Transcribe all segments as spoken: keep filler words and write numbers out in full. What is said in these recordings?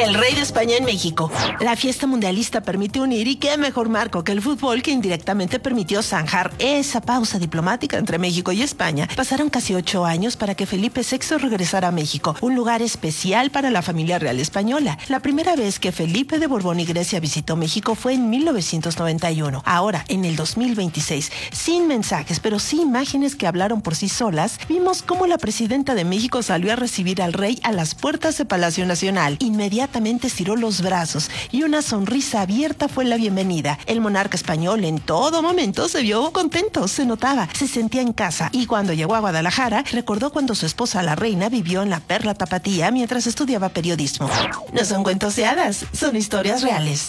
El rey de España en México. La fiesta mundialista permite unir, y qué mejor marco que el fútbol, que indirectamente permitió zanjar esa pausa diplomática entre México y España. Pasaron casi ocho años para que Felipe sexto regresara a México, un lugar especial para la familia real española. La primera vez que Felipe de Borbón y Grecia visitó México fue en mil novecientos noventa y uno. Ahora, en el dos mil veintiséis, sin mensajes, pero sí imágenes que hablaron por sí solas, vimos cómo la presidenta de México salió a recibir al rey a las puertas de Palacio Nacional. Inmediatamente estiró los brazos y una sonrisa abierta fue la bienvenida. El monarca español en todo momento se vio contento, se notaba, se sentía en casa, y cuando llegó a Guadalajara recordó cuando su esposa la reina vivió en la Perla Tapatía mientras estudiaba periodismo. No son cuentos de hadas, son historias reales.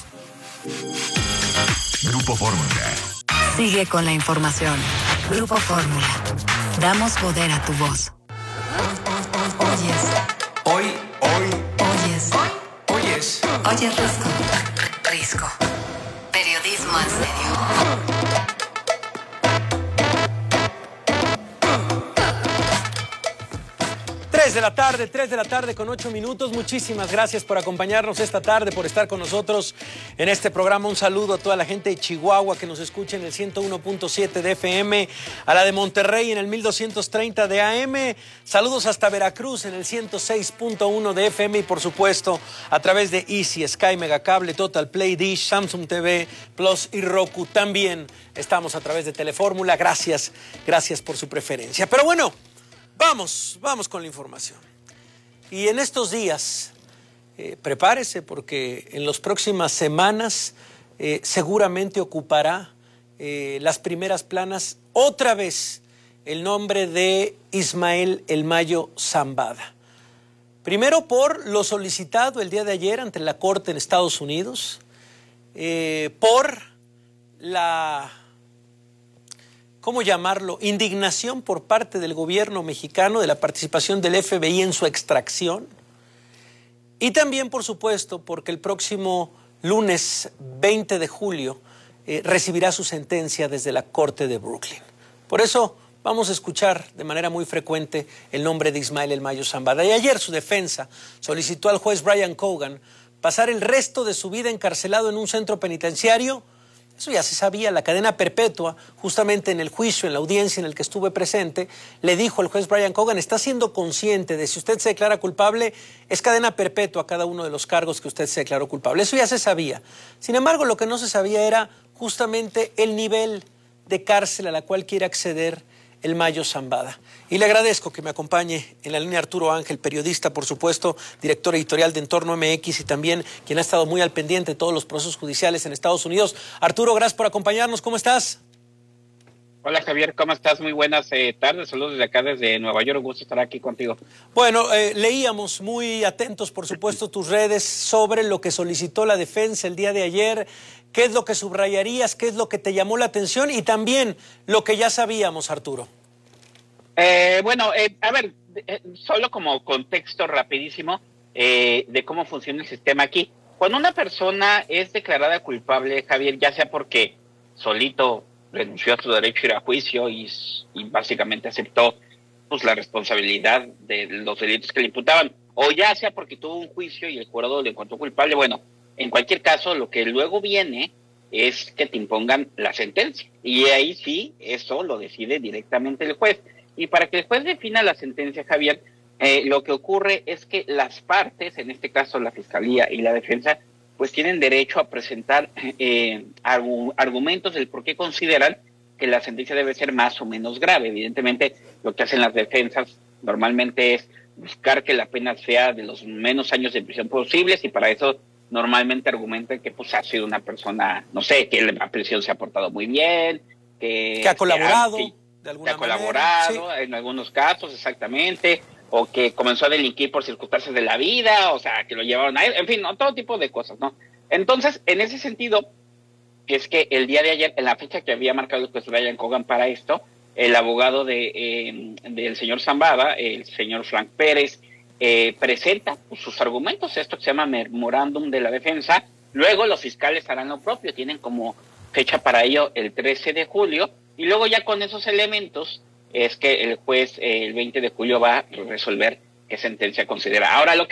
Grupo Fórmula. Sigue con la información. Grupo Fórmula. Damos poder a tu voz. Oyes. Hoy, hoy, Oyes. oyes. Oyes Risco. Risco. Periodismo en serio. tres de la tarde, tres de la tarde con ocho minutos. Muchísimas gracias por acompañarnos esta tarde, por estar con nosotros en este programa. Un saludo a toda la gente de Chihuahua que nos escucha en el ciento uno punto siete de F M, a la de Monterrey en el mil doscientos treinta de A M. Saludos hasta Veracruz en el ciento seis punto uno de F M y por supuesto a través de Easy, Sky, Megacable, Total Play, Dish, Samsung T V Plus y Roku. También estamos a través de Telefórmula. Gracias, gracias por su preferencia. Pero bueno, Vamos, vamos con la información. Y en estos días, eh, prepárese porque en las próximas semanas eh, seguramente ocupará eh, las primeras planas otra vez el nombre de Ismael El Mayo Zambada. Primero por lo solicitado el día de ayer ante la Corte en Estados Unidos, eh, por la... ¿cómo llamarlo?, indignación por parte del gobierno mexicano de la participación del F B I en su extracción. Y también, por supuesto, porque el próximo lunes veinte de julio eh, recibirá su sentencia desde la Corte de Brooklyn. Por eso vamos a escuchar de manera muy frecuente el nombre de Ismael El Mayo Zambada. Y ayer su defensa solicitó al juez Brian Cogan pasar el resto de su vida encarcelado en un centro penitenciario. Eso ya se sabía, la cadena perpetua, justamente en el juicio, en la audiencia en el que estuve presente, le dijo al juez Brian Cogan, está siendo consciente de si usted se declara culpable, es cadena perpetua a cada uno de los cargos que usted se declaró culpable. Eso ya se sabía. Sin embargo, lo que no se sabía era justamente el nivel de cárcel a la cual quiere acceder El Mayo Zambada. Y le agradezco que me acompañe en la línea Arturo Ángel, periodista, por supuesto, director editorial de Entorno M X y también quien ha estado muy al pendiente de todos los procesos judiciales en Estados Unidos. Arturo, gracias por acompañarnos. ¿Cómo estás? Hola Javier, ¿cómo estás? Muy buenas eh, tardes. Saludos desde acá, desde Nueva York. Un gusto estar aquí contigo. Bueno, eh, leíamos muy atentos, por supuesto, tus redes sobre lo que solicitó la defensa el día de ayer. ¿Qué es lo que subrayarías? ¿Qué es lo que te llamó la atención? Y también lo que ya sabíamos, Arturo. Eh, bueno, eh, a ver, eh, solo como contexto rapidísimo eh, de cómo funciona el sistema aquí. Cuando una persona es declarada culpable, Javier, ya sea porque solito renunció a su derecho a ir a juicio y, y básicamente aceptó pues la responsabilidad de los delitos que le imputaban, o ya sea porque tuvo un juicio y el jurado le encontró culpable, bueno, en cualquier caso, lo que luego viene es que te impongan la sentencia. Y ahí sí, eso lo decide directamente el juez. Y para que el juez defina la sentencia, Javier, eh, lo que ocurre es que las partes, en este caso la Fiscalía y la Defensa, pues tienen derecho a presentar eh, argu- argumentos del por qué consideran que la sentencia debe ser más o menos grave. Evidentemente, lo que hacen las defensas normalmente es buscar que la pena sea de los menos años de prisión posibles y para eso normalmente argumentan que pues ha sido una persona, no sé, que la prisión se ha portado muy bien, que, que ha colaborado, que, de alguna que ha manera, colaborado sí. En algunos casos, exactamente, o que comenzó a delinquir por circunstancias de la vida, o sea, que lo llevaron a él, en fin, ¿no? Todo tipo de cosas, ¿no? Entonces, en ese sentido, es que el día de ayer, en la fecha que había marcado el juez Brian Cogan para esto, el abogado de eh, del señor Zambada, el señor Frank Pérez, eh, presenta pues, sus argumentos, esto que se llama memorándum de la defensa. Luego los fiscales harán lo propio, tienen como fecha para ello el trece de julio, y luego ya con esos elementos es que el juez eh, el veinte de julio va a resolver qué sentencia considera. Ahora, lo que